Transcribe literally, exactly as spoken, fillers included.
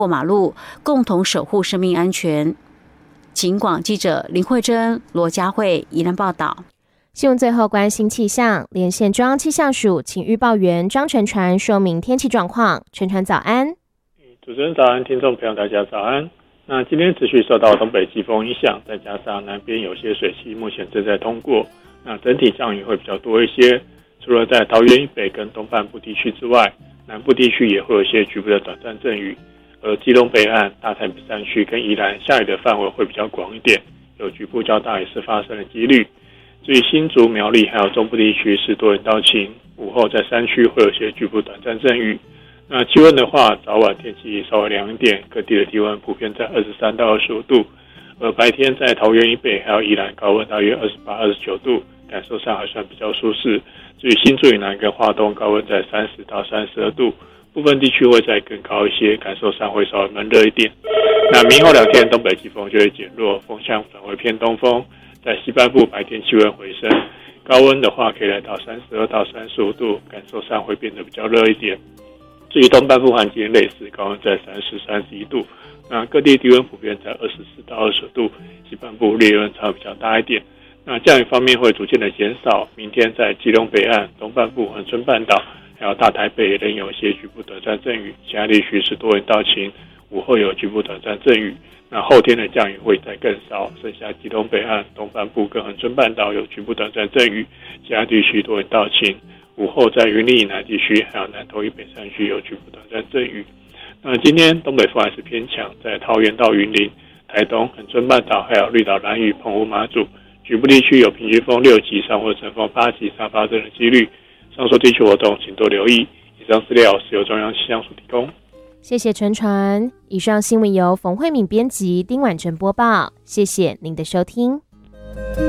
过马路，共同守护生命安全。警广记者林慧珍、罗佳慧宜兰报道。 新闻最后关心气象，连线中央气象署请预报员张纯传说明天气状况。纯传早安。 主持人早安，听众朋友大家早安。那今天持续受到东北季风影响，再加上南边有些水汽目前正在通过，那整体降雨会比较多一些。除了在桃园以北跟东半部地区之外，南部地区也会有一些局部的短暂阵雨，而基隆北岸、大台北山区跟宜兰下雨的范围会比较广一点，有局部较大雨势发生的几率。至于新竹、苗栗还有中部地区是多云到晴，午后在山区会有些局部短暂阵雨。那气温的话，早晚天气稍微凉一点，各地的低温普遍在二十三到二十五度，而白天在桃园以北还有宜兰高温大约二十八、二十九度，感受上还算比较舒适。至于新竹以南跟花东高温在三十到三十二度，部分地区会再更高一些，感受上会稍微闷热一点。那明后两天东北季风就会减弱，风向转为偏东风，在西半部白天气温回升，高温的话可以来到三十二到三十五度，感受上会变得比较热一点。至于东半部和今天类似，高温在三十、三十一度，那各地低温普遍在二十四到二十度，西半部烈温差比较大一点。那降雨方面会逐渐的减少，明天在基隆北岸、东半部、恒春半岛还有大台北仍有一些局部短暂阵雨，其他地区是多云到晴，午后有局部短暂阵雨。那后天的降雨会再更少，剩下基隆北岸、东半部跟恒春半岛有局部短暂阵雨，其他地区多云到晴。午后在云林以南地区还有南投以北山区有局部短暂阵雨。那今天东北风还是偏强，在桃园到云林、台东、恒春半岛还有绿岛、兰屿、澎湖、马祖局部地区有平均风六级以上或阵风八级以上发生的几率。上述地区活动请多留意。以上资料是由中央气象署提供。 谢谢纯传。以上新闻由冯慧敏编辑，丁婉珍播报。谢谢您的收听。